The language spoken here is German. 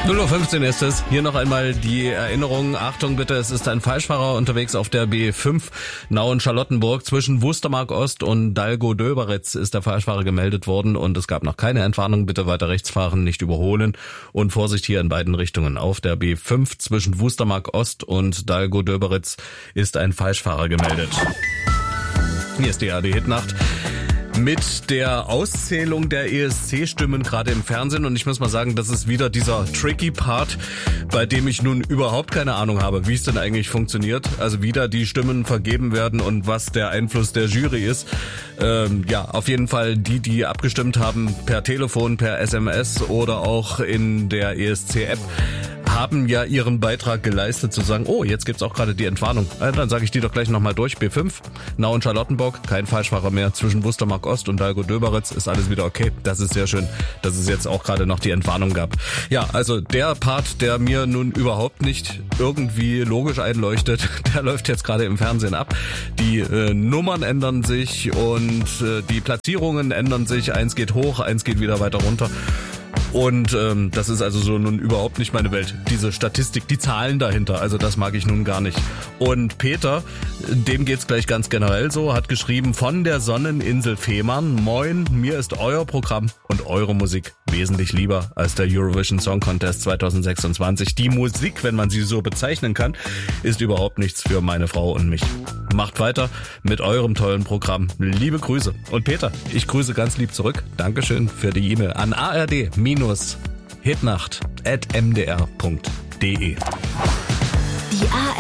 0:15 Uhr ist es. Hier noch einmal die Erinnerung. Achtung bitte, es ist ein Falschfahrer unterwegs auf der B5 Nauen-Charlottenburg. Zwischen Wustermark Ost und Dalgo-Döberitz ist der Falschfahrer gemeldet worden und es gab noch keine Entwarnung. Bitte weiter rechts fahren, nicht überholen und Vorsicht hier in beiden Richtungen. Auf der B5 zwischen Wustermark Ost und Dalgo-Döberitz ist ein Falschfahrer gemeldet. Hier ist die ARD-Hitnacht. Mit der Auszählung der ESC-Stimmen gerade im Fernsehen, und ich muss mal sagen, das ist wieder dieser tricky Part, bei dem ich nun überhaupt keine Ahnung habe, wie es denn eigentlich funktioniert. Also wie da die Stimmen vergeben werden und was der Einfluss der Jury ist. Auf jeden Fall die abgestimmt haben per Telefon, per SMS oder auch in der ESC-App, haben ja ihren Beitrag geleistet zu sagen, oh, jetzt gibt's auch gerade die Entwarnung. Dann sage ich die doch gleich nochmal durch. B5, Nauen-Charlottenburg, kein Falschfahrer mehr. Zwischen Wustermark Ost und Dalgo-Döberitz ist alles wieder okay. Das ist sehr schön, dass es jetzt auch gerade noch die Entwarnung gab. Ja, also der Part, der mir nun überhaupt nicht irgendwie logisch einleuchtet, der läuft jetzt gerade im Fernsehen ab. Die Nummern ändern sich und die Platzierungen ändern sich. Eins geht hoch, eins geht wieder weiter runter. Und das ist also so nun überhaupt nicht meine Welt. Diese Statistik, die Zahlen dahinter, also das mag ich nun gar nicht. Und Peter, dem geht's gleich ganz generell so, hat geschrieben von der Sonneninsel Fehmarn: Moin, mir ist euer Programm und eure Musik wesentlich lieber als der Eurovision Song Contest 2026. Die Musik, wenn man sie so bezeichnen kann, ist überhaupt nichts für meine Frau und mich. Macht weiter mit eurem tollen Programm. Liebe Grüße. Und Peter, ich grüße ganz lieb zurück. Dankeschön für die E-Mail an ard-hitnacht@mdr.de. Die